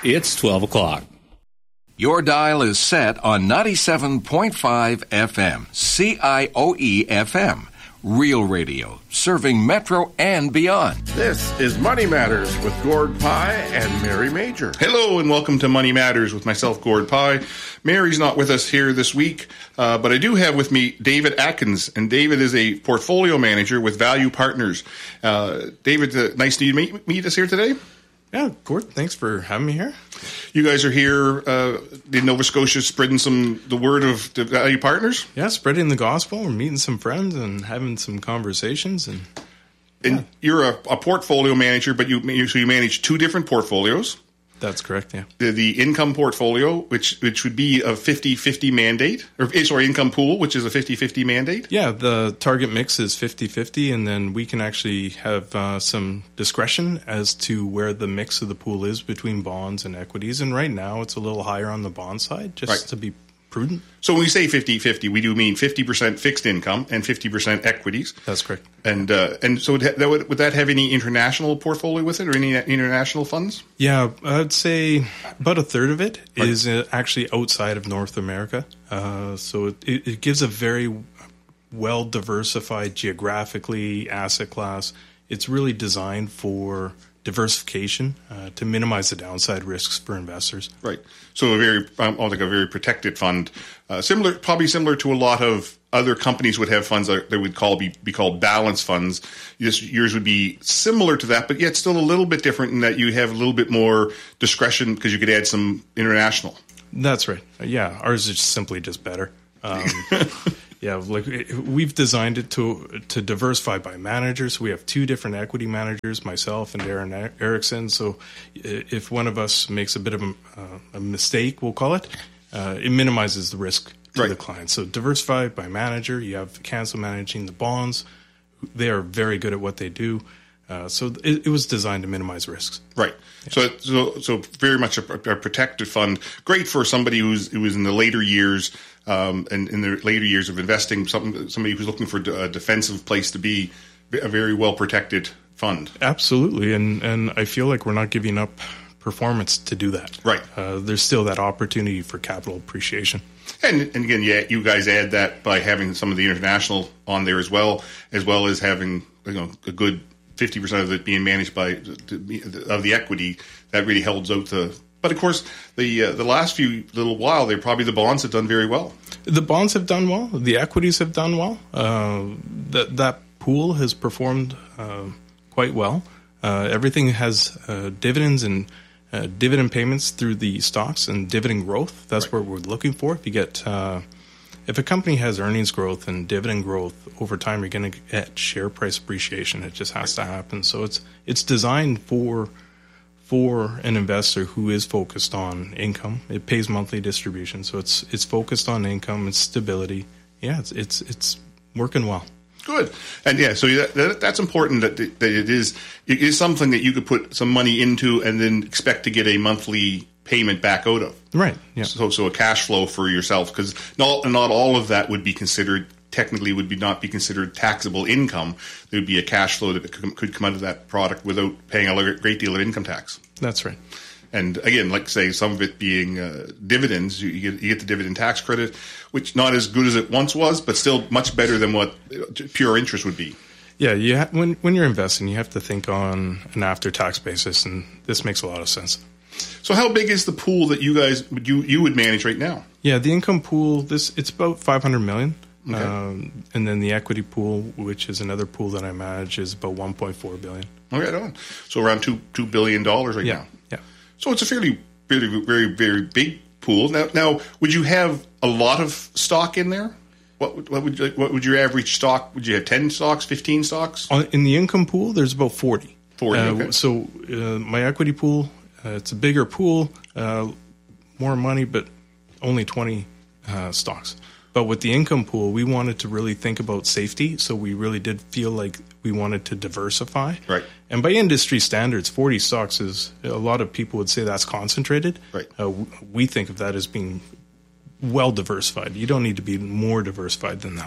It's 12 o'clock. Your dial is set on 97.5 FM, CIOE FM. Real radio, serving Metro and beyond. This is Money Matters with Gord Pye and Mary Major. Hello and welcome to Money Matters with myself, Gord Pye. Mary's not with us here this week, but I do have with me David Atkins, and David is a portfolio manager with Value Partners. David, nice to meet us here today. Yeah, Gord, thanks for having me here. You guys are here in Nova Scotia spreading the word of the Value Partners? Yeah, spreading the gospel. We're meeting some friends and having some conversations. And you're a portfolio manager, but you manage two different portfolios. That's correct, yeah. The income portfolio, which would be a 50-50 mandate, income pool, which is a 50-50 mandate? Yeah, the target mix is 50-50, and then we can actually have some discretion as to where the mix of the pool is between bonds and equities. And right now, it's a little higher on the bond side, just to be prudent. So when we say 50-50, we do mean 50% fixed income and 50% equities. That's correct. And so would that have any international portfolio with it, or any international funds? Yeah, I'd say about a third of it is actually outside of North America. So it gives a very well diversified geographically asset class. It's really designed for diversification to minimize the downside risks for investors. Right. So a very protected fund, probably similar to a lot of other companies would have funds that would be called balance funds. Yours would be similar to that, but yet still a little bit different in that you have a little bit more discretion because you could add some international. That's right. Yeah, ours is simply just better. Yeah, like we've designed it to diversify by managers. We have two different equity managers, myself and Darren Erickson. So if one of us makes a bit of a mistake, we'll call it, it minimizes the risk to the client. So diversify by manager. You have Cancel managing the bonds. They are very good at what they do. So it was designed to minimize risks. Right. Yeah. So very much a protected fund. Great for somebody who was in the later years, and in the later years of investing. Somebody who's looking for a defensive place to be. A very well protected fund. Absolutely, and I feel like we're not giving up performance to do that. Right. There's still that opportunity for capital appreciation. And again, you guys add that by having some of the international on there as well as having a good 50% of it being managed by of the equity. That really holds out the. But of course, the last little while, the bonds have done very well. The bonds have done well. The equities have done well. That pool has performed quite well. Everything has dividends and dividend payments through the stocks and dividend growth. That's what we're looking for. If you get if a company has earnings growth and dividend growth over time, you're going to get share price appreciation. It just has to happen. So it's designed for an investor who is focused on income. It pays monthly distribution, so it's focused on income and stability. Yeah, it's working well. Good. And so that's important that it is something that you could put some money into and then expect to get a monthly payment back out of. Right. Yeah. So a cash flow for yourself, because not all of that would be considered. Technically, not be considered taxable income. There would be a cash flow that could come out of that product without paying a great deal of income tax. That's right. And again, like say, some of it being dividends, you get the dividend tax credit, which not as good as it once was, but still much better than what pure interest would be. Yeah, when you're investing, you have to think on an after-tax basis, and this makes a lot of sense. So how big is the pool that you guys would manage right now? Yeah, the income pool, it's about $500 million. Okay. And then the equity pool, which is another pool that I manage, is about $1.4 billion. Okay, so around $2 billion right now. Yeah. So it's a fairly, very, very, very big pool. Now, would you have a lot of stock in there? What would your average stock? Would you have 10 stocks, 15 stocks? In the income pool, there's about 40. 40. Okay. So my equity pool, it's a bigger pool, more money, but only 20 stocks. But with the income pool, we wanted to really think about safety, so we really did feel like we wanted to diversify. Right. And by industry standards, 40 stocks is, a lot of people would say that's concentrated. Right. We think of that as being well diversified. You don't need to be more diversified than that.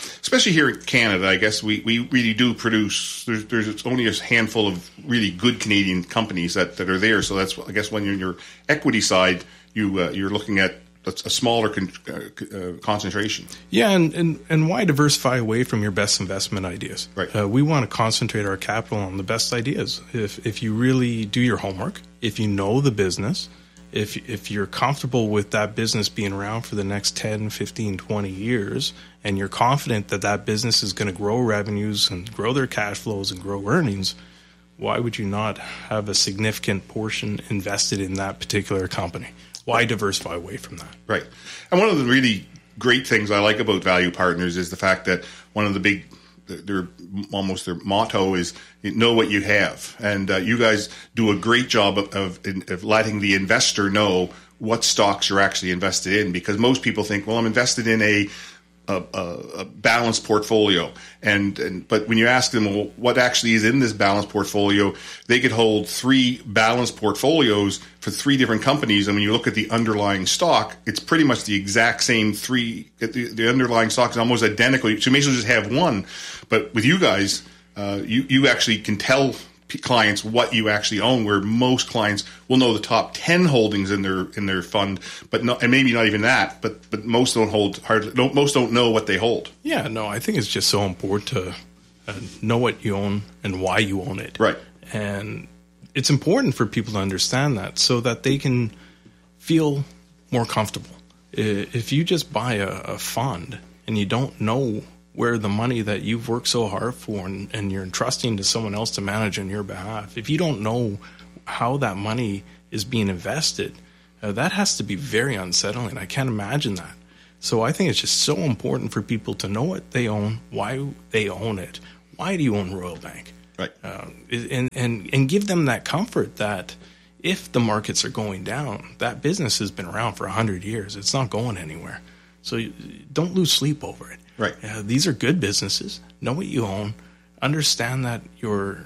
especially here in Canada, I guess we really do produce. There's only a handful of really good Canadian companies that are there. So that's, I guess, when you're in your equity side, you're looking at a smaller concentration. Yeah, and why diversify away from your best investment ideas? Right. We want to concentrate our capital on the best ideas. If you really do your homework, if you know the business, if you're comfortable with that business being around for the next 10, 15, 20 years, and you're confident that that business is going to grow revenues and grow their cash flows and grow earnings, why would you not have a significant portion invested in that particular company? Why diversify away from that? Right. And one of the really great things I like about Value Partners is the fact that one of the big, their motto is know what you have. And you guys do a great job of letting the investor know what stocks you're actually invested in, because most people think, well, I'm invested in a balanced portfolio, but when you ask them, well, what actually is in this balanced portfolio, they could hold 3 balanced portfolios for 3 different companies, and when you look at the underlying stock, it's pretty much the exact same 3. The underlying stock is almost identical, so you may as well just have one. But with you guys, you actually can tell clients what you actually own, where most clients will know the top 10 holdings in their fund, but not, and maybe not even that, but most don't know what they hold. Yeah, no, I think it's just so important to know what you own and why you own it. Right. And it's important for people to understand that so that they can feel more comfortable. If you just buy a fund and you don't know where the money that you've worked so hard for and you're entrusting to someone else to manage on your behalf, if you don't know how that money is being invested, that has to be very unsettling. I can't imagine that. So I think it's just so important for people to know what they own, why they own it. Why do you own Royal Bank? Right. And give them that comfort that if the markets are going down, that business has been around for 100 years. It's not going anywhere. So don't lose sleep over it. Right. These are good businesses. Know what you own. Understand that your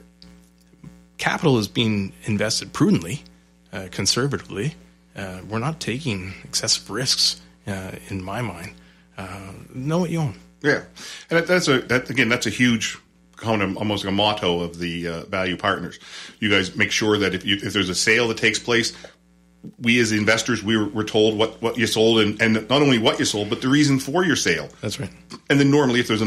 capital is being invested prudently, conservatively. We're not taking excessive risks, in my mind. Know what you own. Yeah, and that's a huge kind of almost like a motto of the Value Partners. You guys make sure that if there's a sale that takes place, we as investors, we're told what you sold and not only what you sold, but the reason for your sale. That's right. And then normally if there's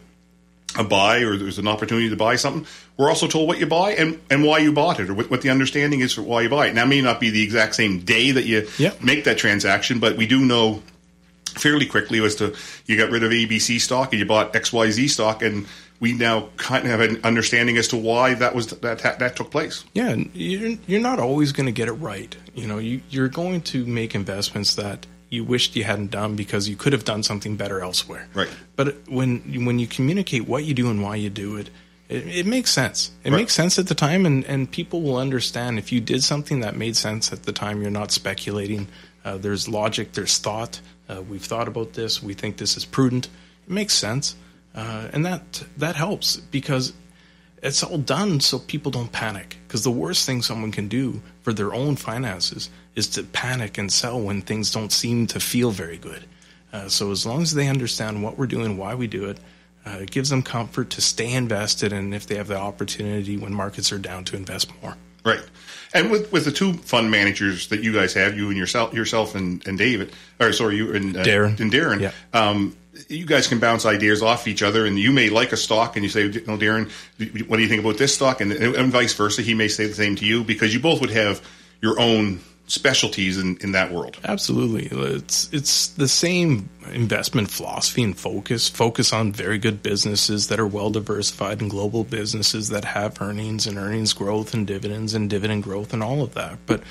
a buy or there's an opportunity to buy something, we're also told what you buy and why you bought it, or what the understanding is for why you buy it. Now, it may not be the exact same day that you make that transaction, but we do know fairly quickly as to you got rid of ABC stock and you bought XYZ stock, and we now kind of have an understanding as to why that took place. Yeah, and you're not always going to get it right. You know, you're going to make investments that you wished you hadn't done because you could have done something better elsewhere. Right. But when you communicate what you do and why you do it, it makes sense. It makes sense at the time, and people will understand if you did something that made sense at the time. You're not speculating. There's logic. There's thought. We've thought about this. We think this is prudent. It makes sense. And that helps because it's all done so people don't panic. Because the worst thing someone can do for their own finances is to panic and sell when things don't seem to feel very good. So as long as they understand what we're doing, why we do it, it gives them comfort to stay invested, and if they have the opportunity when markets are down, to invest more. Right. And with the 2 fund managers that you guys have, you and yourself and David, or sorry, you and Darren. And Darren. Yeah. You guys can bounce ideas off each other, and you may like a stock, and you say, "No, Darren, what do you think about this stock?" And vice versa, he may say the same to you, because you both would have your own specialties in that world. Absolutely, it's the same investment philosophy and focus on very good businesses that are well diversified, and global businesses that have earnings and earnings growth and dividend growth and all of that. But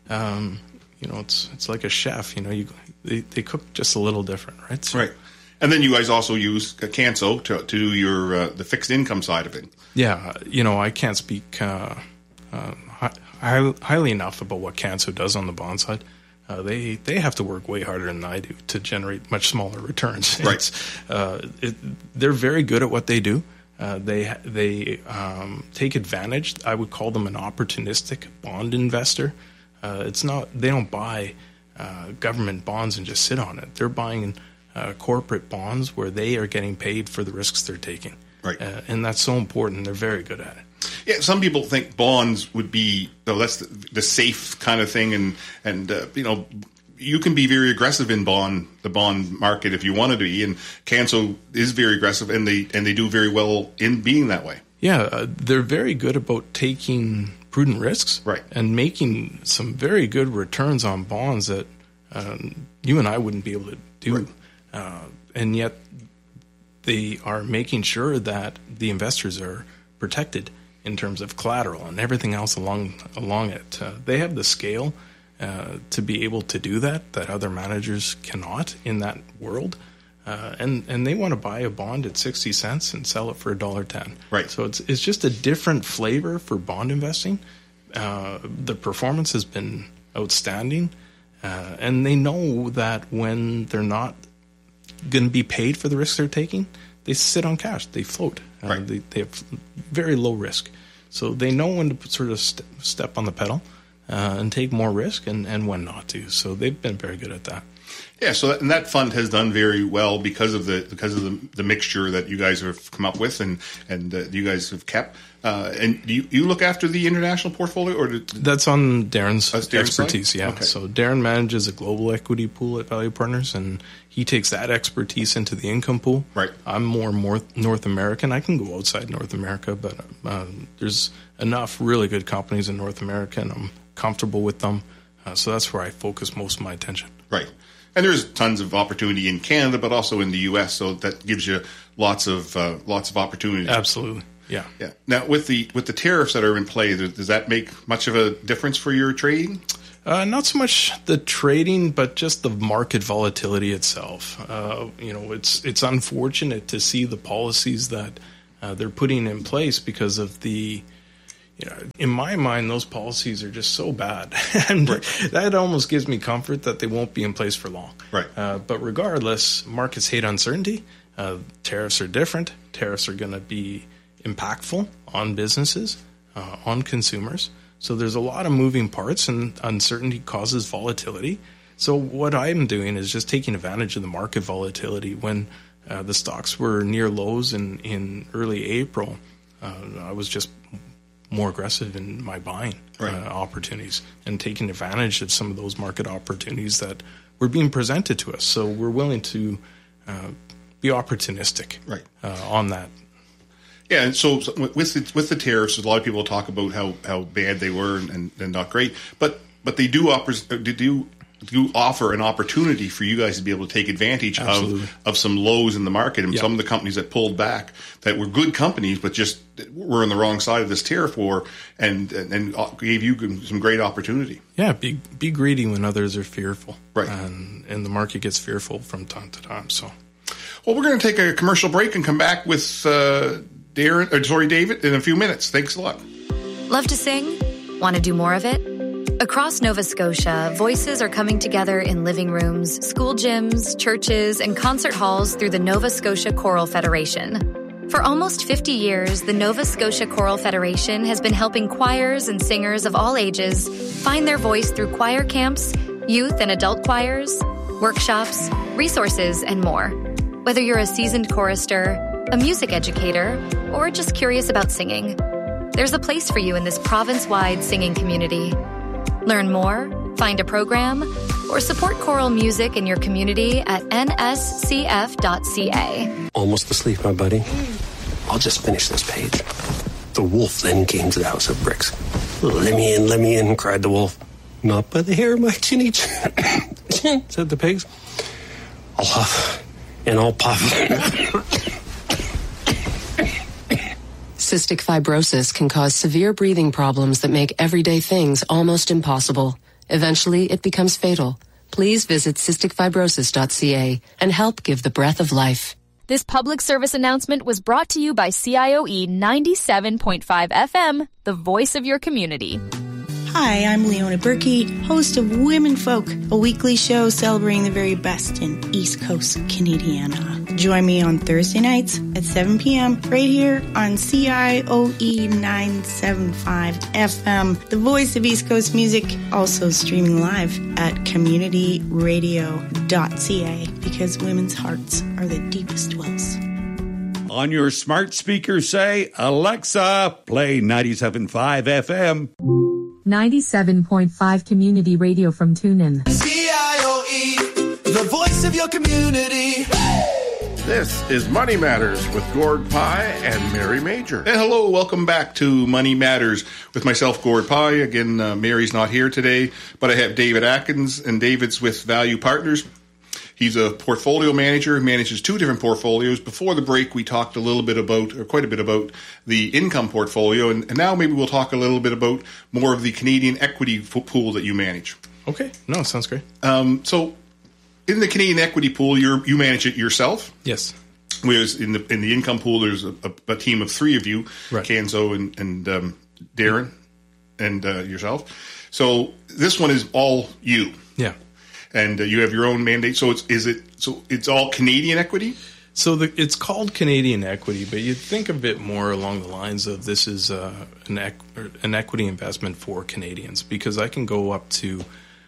it's like a chef. They cook just a little different, right? So, right. And then you guys also use Canso to do your the fixed income side of it. Yeah, I can't speak highly enough about what Canso does on the bond side. They have to work way harder than I do to generate much smaller returns. Right. They're very good at what they do. They take advantage. I would call them an opportunistic bond investor. They don't buy government bonds and just sit on it. They're buying corporate bonds where they are getting paid for the risks they're taking. Right. And that's so important. They're very good at it. Yeah, some people think bonds would be, that's the safe kind of thing, and you can be very aggressive in the bond market if you wanted to be, and Canso is very aggressive, and they do very well in being that way. Yeah, they're very good about taking prudent risks, right, and making some very good returns on bonds that you and I wouldn't be able to do, right. And yet they are making sure that the investors are protected in terms of collateral and everything else along it. They have the scale to be able to do that other managers cannot in that world. And they want to buy a bond at 60 cents and sell it for $1.10. Right. So it's just a different flavor for bond investing. The performance has been outstanding. And they know that when they're not going to be paid for the risks they're taking, they sit on cash. They float. Right. They have very low risk. So they know when to sort of step on the pedal and take more risk and when not to. So they've been very good at that. Yeah, so that fund has done very well because of the mixture that you guys have come up with and you guys have kept. And you look after the international portfolio, or that's on Darren's expertise? Side? Yeah. Okay. So Darren manages a global equity pool at Value Partners, and he takes that expertise into the income pool. Right. I'm more North American. I can go outside North America, but there's enough really good companies in North America, and I'm comfortable with them. So that's where I focus most of my attention. Right. And there's tons of opportunity in Canada, but also in the U.S., so that gives you lots of opportunity. Absolutely, yeah. Yeah. Now, with the tariffs that are in play, does that make much of a difference for your trading? Not so much the trading, but just the market volatility itself. It's unfortunate to see the policies that they're putting in place because of the. In my mind, those policies are just so bad. And that almost gives me comfort that they won't be in place for long. Right. But regardless, markets hate uncertainty. Tariffs are different. Tariffs are going to be impactful on businesses, on consumers. So there's a lot of moving parts, and uncertainty causes volatility. So what I'm doing is just taking advantage of the market volatility. When the stocks were near lows in early April, I was just more aggressive in my buying opportunities and taking advantage of some of those market opportunities that were being presented to us. So we're willing to be opportunistic on that. Yeah, and so with the tariffs, a lot of people talk about how bad they were and not great, but they do offer an opportunity for you guys to be able to take advantage of some lows in the market, and some of the companies that pulled back that were good companies but just were on the wrong side of this tariff war and gave you some great opportunity. Yeah, be greedy when others are fearful, right? And the market gets fearful from time to time. So, well, we're going to take a commercial break and come back with David in a few minutes. Thanks a lot. Love to sing? Want to do more of it? Across Nova Scotia, voices are coming together in living rooms, school gyms, churches, and concert halls through the Nova Scotia Choral Federation. For almost 50 years, the Nova Scotia Choral Federation has been helping choirs and singers of all ages find their voice through choir camps, youth and adult choirs, workshops, resources, and more. Whether you're a seasoned chorister, a music educator, or just curious about singing, there's a place for you in this province-wide singing community. Learn more, find a program, or support choral music in your community at nscf.ca. Almost asleep, my buddy. I'll just finish this page. The wolf then came to the house of bricks. Let me in, cried the wolf. Not by the hair of my chinny chin, said the pigs. I'll huff and I'll puff. Cystic fibrosis can cause severe breathing problems that make everyday things almost impossible. Eventually, it becomes fatal. Please visit cysticfibrosis.ca and help give the breath of life. This public service announcement was brought to you by CIOE 97.5 FM, the voice of your community. Hi, I'm Leona Berkey, host of Women Folk, a weekly show celebrating the very best in East Coast Canadiana. Join me on Thursday nights at 7 p.m. right here on CIOE 975 FM, the voice of East Coast music, also streaming live at communityradio.ca, because women's hearts are the deepest wells. On your smart speaker, say, Alexa, play 97.5 FM. 97.5 Community Radio from TuneIn. CIOE, the voice of your community. This is Money Matters with Gord Pye and Mary Major. And hello, welcome back to Money Matters with myself, Gord Pye. Again, Mary's not here today, but I have David Atkins, and David's with Value Partners. He's a portfolio manager, manages two different portfolios. Before the break, we talked quite a bit about the income portfolio, and now maybe we'll talk a little bit about more of the Canadian equity pool that you manage. Okay, no, sounds great. So, in the Canadian equity pool, you manage it yourself. Yes. Whereas in the income pool, there's a team of three of you, right. Kanzo and Darren and yourself. So this one is all you. Yeah. And you have your own mandate. So it's all Canadian equity? So it's called Canadian equity, but you'd think of it more along the lines of this is an equity investment for Canadians, because I can go up to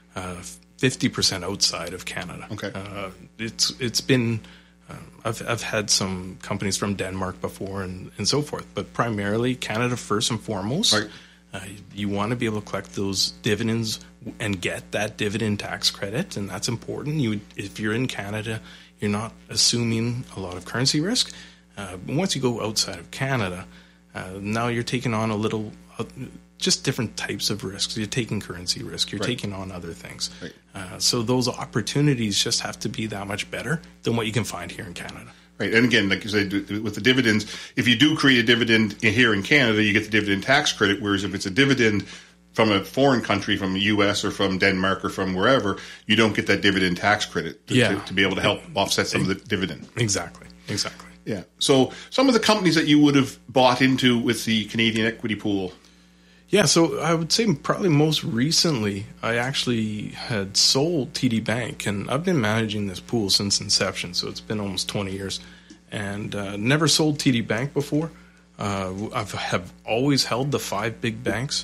50% outside of Canada. Okay. It's been I've had some companies from Denmark before and so forth, but primarily Canada first and foremost. Right. You want to be able to collect those dividends and get that dividend tax credit, and that's important. If you're in Canada, you're not assuming a lot of currency risk. But once you go outside of Canada, now you're taking on a little, just different types of risks. You're taking currency risk. You're taking on other things. Right. So those opportunities just have to be that much better than what you can find here in Canada. Right. And again, like you said, with the dividends, if you do create a dividend here in Canada, you get the dividend tax credit, whereas if it's a dividend from a foreign country, from the U.S. or from Denmark or from wherever, you don't get that dividend tax credit to be able to help offset some of the dividend. Exactly. Yeah. So some of the companies that you would have bought into with the Canadian equity pool. Yeah, so I would say probably most recently, I actually had sold TD Bank, and I've been managing this pool since inception, so it's been almost 20 years, and never sold TD Bank before. I've always held the five big banks,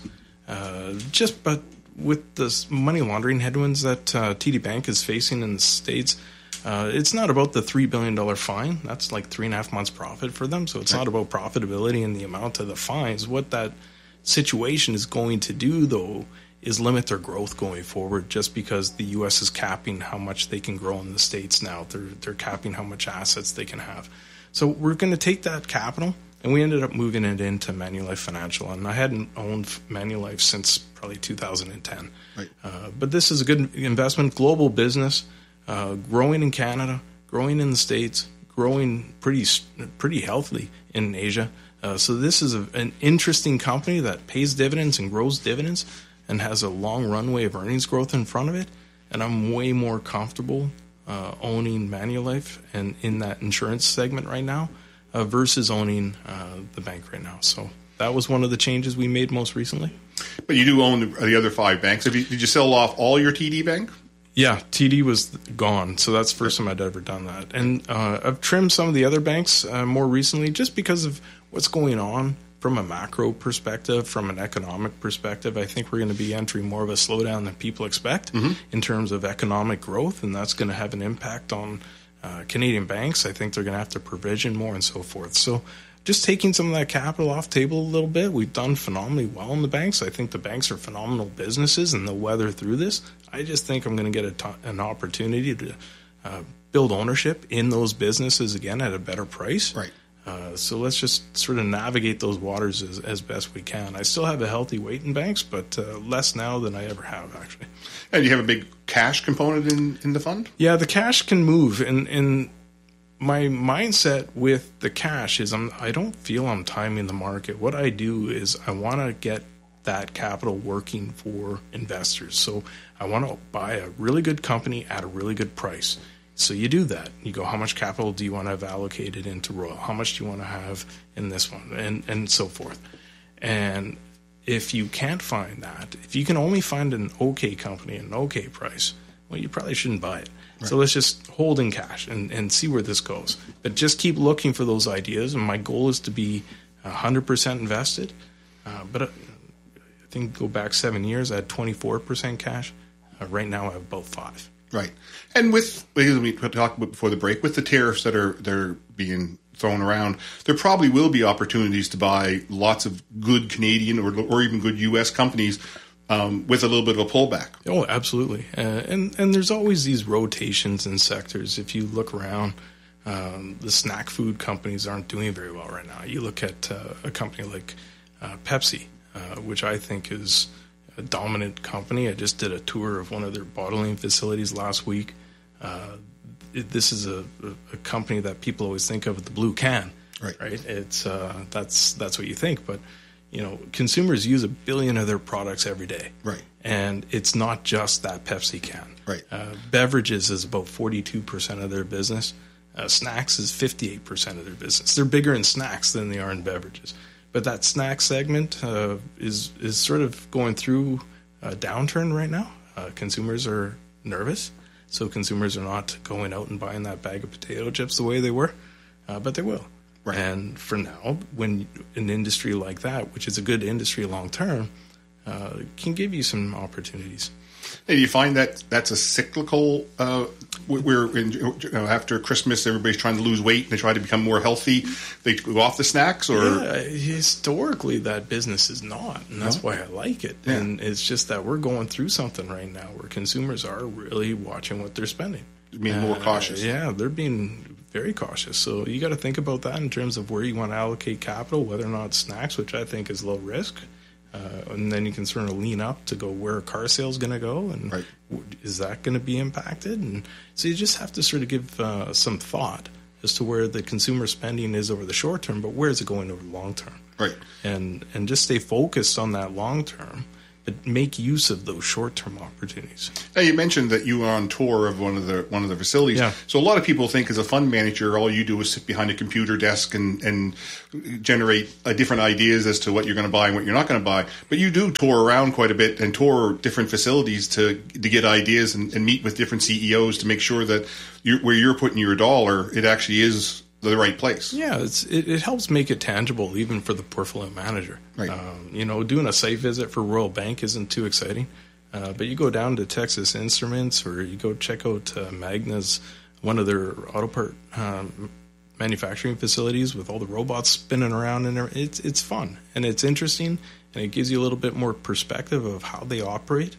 but with the money laundering headwinds that TD Bank is facing in the States, it's not about the $3 billion fine. That's like 3.5 months profit for them, so it's not about profitability and the amount of the fines. What that situation is going to do, though, is limit their growth going forward, just because the U.S. is capping how much they can grow in the States now. They're capping how much assets they can have. So we're going to take that capital, and we ended up moving it into Manulife Financial. And I hadn't owned Manulife since probably 2010. Right. But this is a good investment, global business, growing in Canada, growing in the States, growing pretty healthily in Asia. So this is an interesting company that pays dividends and grows dividends and has a long runway of earnings growth in front of it. And I'm way more comfortable owning Manulife and in that insurance segment right now versus owning the bank right now. So that was one of the changes we made most recently. But you do own the other five banks. Did you sell off all your TD Bank? Yeah, TD was gone, so that's the first time I'd ever done that. And I've trimmed some of the other banks more recently just because of what's going on from a macro perspective, from an economic perspective. I think we're going to be entering more of a slowdown than people expect in terms of economic growth, and that's going to have an impact on Canadian banks. I think they're going to have to provision more and so forth. So just taking some of that capital off the table a little bit. We've done phenomenally well in the banks. I think the banks are phenomenal businesses and they'll weather through this. I just think I'm going to get an opportunity to build ownership in those businesses again at a better price. Right. So let's just sort of navigate those waters as best we can. I still have a healthy weight in banks, but less now than I ever have, actually. And you have a big cash component in the fund? Yeah, the cash can move. And my mindset with the cash is I don't feel I'm timing the market. What I do is I want to get that capital working for investors. So I want to buy a really good company at a really good price. So you do that. You go, how much capital do you want to have allocated into Royal? How much do you want to have in this one? And so forth. And if you can't find that, if you can only find an okay company at an okay price, well, you probably shouldn't buy it. Right. So let's just hold in cash and see where this goes. But just keep looking for those ideas, and my goal is to be 100% invested. But I think go back 7 years, I had 24% cash. Right now, I have about 5%. Right. And with, as we talked about before the break, with the tariffs that are being thrown around, there probably will be opportunities to buy lots of good Canadian or even good U.S. companies with a little bit of a pullback. Oh, absolutely. And there's always these rotations in sectors. If you look around, the snack food companies aren't doing very well right now. You look at a company like Pepsi, which I think is a dominant company. I just did a tour of one of their bottling facilities last week. This is a company that people always think of with the blue can, right? It's that's what you think, but consumers use 1 billion of their products every day, right? And it's not just that Pepsi can, right? Beverages is about 42% of their business. Snacks is 58% of their business. They're bigger in snacks than they are in beverages. But that snack segment is sort of going through a downturn right now. Consumers are nervous, so consumers are not going out and buying that bag of potato chips the way they were, but they will. Right. And for now, when an industry like that, which is a good industry long term, can give you some opportunities. Hey, do you find that that's a cyclical? We're after Christmas, everybody's trying to lose weight and they try to become more healthy. They go off the snacks, or historically that business is not, and that's why I like it. Yeah. And it's just that we're going through something right now where consumers are really watching what they're spending, being more cautious. Yeah, they're being very cautious. So you got to think about that in terms of where you want to allocate capital, whether or not snacks, which I think is low risk. And then you can sort of lean up to go where a car sale is going to go, and is that going to be impacted? And so you just have to sort of give some thought as to where the consumer spending is over the short term, but where is it going over the long term? Right. And just stay focused on that long term, but make use of those short term opportunities. Now, you mentioned that you were on tour of one of the facilities. Yeah. So a lot of people think as a fund manager, all you do is sit behind a computer desk and generate different ideas as to what you're going to buy and what you're not going to buy. But you do tour around quite a bit and tour different facilities to get ideas and meet with different CEOs to make sure that where you're putting your dollar, it actually is the right place. Yeah, it helps make it tangible even for the portfolio manager. Right. Doing a site visit for Royal Bank isn't too exciting, but you go down to Texas Instruments or you go check out Magna's, one of their auto part manufacturing facilities with all the robots spinning around in there. It's fun and it's interesting, and it gives you a little bit more perspective of how they operate,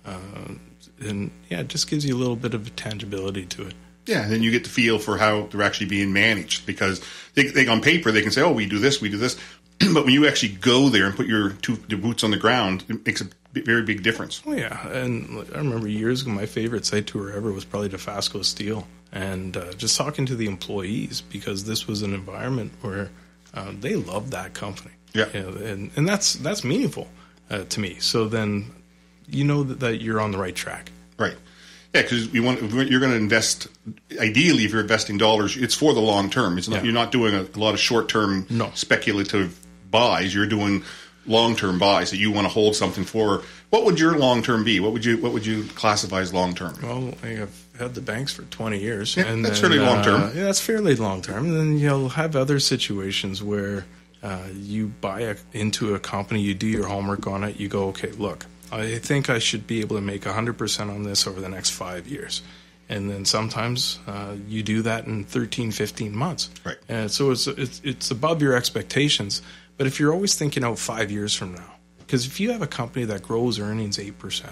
and it just gives you a little bit of tangibility to it. Yeah, and then you get the feel for how they're actually being managed, because they on paper they can say, oh, we do this, but when you actually go there and put your boots on the ground, it makes a very big difference. Oh yeah, and I remember years ago my favorite site tour ever was probably Dofasco Steel, and just talking to the employees, because this was an environment where they loved that company. Yeah, and that's meaningful to me. So then you know that you're on the right track. Right. Yeah, because you're going to invest. Ideally, if you're investing dollars, it's for the long term. It's not, You're not doing a lot of short term speculative buys. You're doing long term buys that you want to hold something for. What would your long term be? What would you classify as long term? Well, I've had the banks for 20 years. Yeah, and that's fairly long term. Yeah, that's fairly long term. And then you'll have other situations where you buy into a company, you do your homework on it, you go, okay, look, I think I should be able to make 100% on this over the next 5 years. And then sometimes you do that in 13, 15 months. Right. And so it's above your expectations. But if you're always thinking out 5 years from now, because if you have a company that grows earnings 8%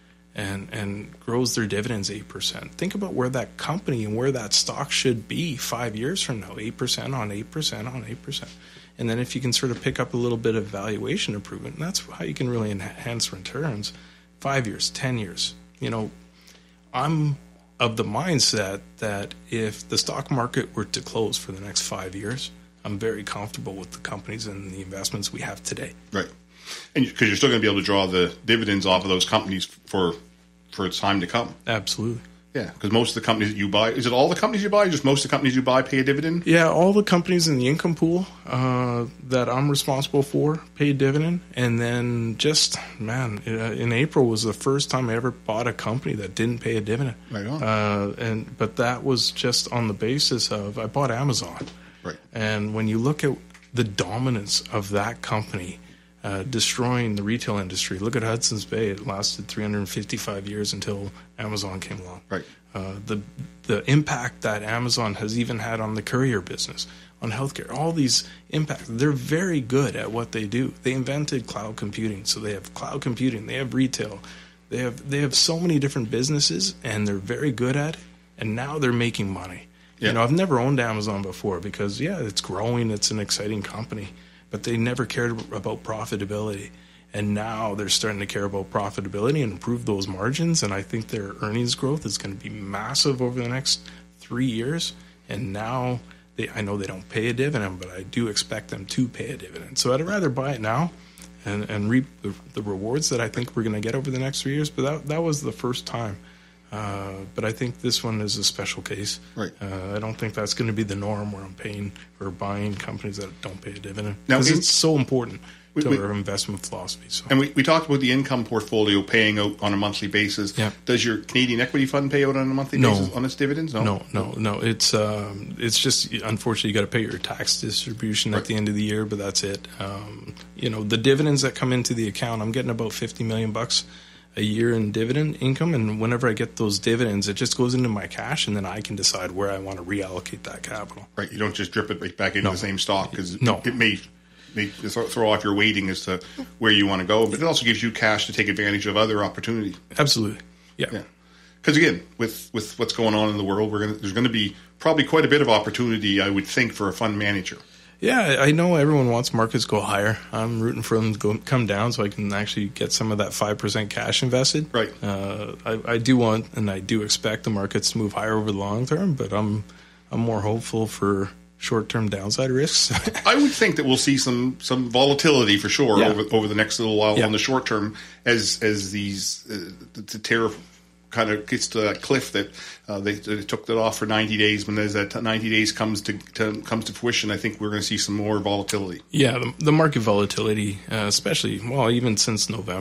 and grows their dividends 8%, think about where that company and where that stock should be 5 years from now, 8% on 8% on 8%. And then if you can sort of pick up a little bit of valuation improvement, and that's how you can really enhance returns, 5 years, 10 years. I'm of the mindset that if the stock market were to close for the next 5 years, I'm very comfortable with the companies and the investments we have today. Right. And because you're still going to be able to draw the dividends off of those companies for its time to come. Absolutely. Yeah, because most of the companies that you buy, is it all the companies you buy, or just most of the companies you buy pay a dividend? Yeah, all the companies in the income pool that I'm responsible for pay a dividend. And then in April was the first time I ever bought a company that didn't pay a dividend. Right on. But that was just on the basis of I bought Amazon. Right. And when you look at the dominance of that company, destroying the retail industry. Look at Hudson's Bay. It lasted 355 years until Amazon came along. Right. The impact that Amazon has even had on the courier business, on healthcare, all these impacts, they're very good at what they do. They invented cloud computing. So they have cloud computing, they have retail, they have so many different businesses, and they're very good at it. And now they're making money. Yeah. I've never owned Amazon before because, it's growing. It's an exciting company. But they never cared about profitability. And now they're starting to care about profitability and improve those margins. And I think their earnings growth is going to be massive over the next 3 years. And now I know they don't pay a dividend, but I do expect them to pay a dividend. So I'd rather buy it now and reap the rewards that I think we're going to get over the next 3 years. But that was the first time. But I think this one is a special case. Right. I don't think that's going to be the norm where I'm paying or buying companies that don't pay a dividend. Now, because it's so important to our investment philosophy. So. And we talked about the income portfolio paying out on a monthly basis. Yeah. Does your Canadian equity fund pay out on a monthly basis on its dividends? No. It's just, unfortunately, you got to pay your tax distribution at the end of the year, but that's it. The dividends that come into the account, I'm getting about $50 million a year in dividend income, and whenever I get those dividends, it just goes into my cash, and then I can decide where I want to reallocate that capital. Right, you don't just drip it right back into the same stock, because it may throw off your weighting as to where you want to go, but it also gives you cash to take advantage of other opportunity. Absolutely, yeah. Because again, with what's going on in the world, there's going to be probably quite a bit of opportunity, I would think, for a fund manager. Yeah, I know everyone wants markets to go higher. I'm rooting for them to come down so I can actually get some of that 5% cash invested. Right. I do want and I do expect the markets to move higher over the long term, but I'm more hopeful for short-term downside risks. I would think that we'll see some volatility for sure over the next little while on the short term as these the tariff kind of gets to that cliff that they took that off for 90 days. When as that 90 days comes to fruition, I think we're going to see some more volatility. Yeah, the market volatility, especially, even since November.